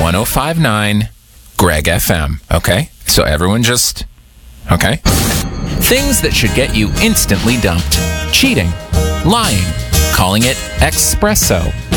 1059 Greg FM. Okay? So everyone just... Okay? Things that should get you instantly dumped. Cheating. Lying. Calling it espresso.